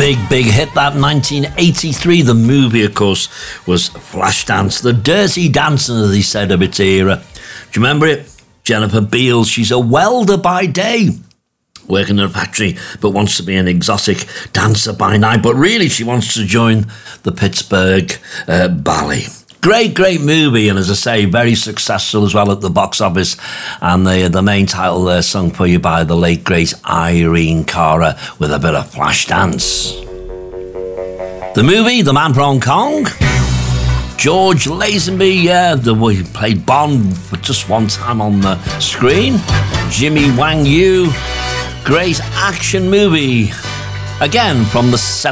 Big hit, that 1983. The movie, of course, was Flashdance, the dirty dancer, they said of its era. Do you remember it? Jennifer Beals, she's a welder by day, working in a factory, but wants to be an exotic dancer by night. But really, she wants to join the Pittsburgh Ballet. Great movie, and as I say, very successful as well at the box office. And the main title there, sung for you by the late great Irene Cara, with a bit of Flashdance. The movie, The Man from Hong Kong. George Lazenby, he played Bond for just one time on the screen. Jimmy Wang Yu, great action movie. Again, from the